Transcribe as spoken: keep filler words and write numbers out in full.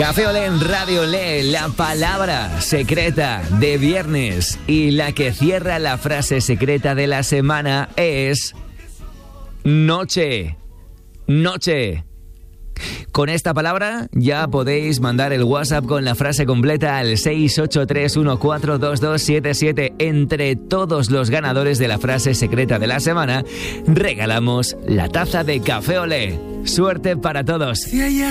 Café Olé en Radio Olé, la palabra secreta de viernes y la que cierra la frase secreta de la semana es noche, noche. Con esta palabra ya podéis mandar el WhatsApp con la frase completa al seis ocho tres uno cuatro dos dos siete siete. Entre todos los ganadores de la frase secreta de la semana, regalamos la taza de Café Olé. Suerte para todos.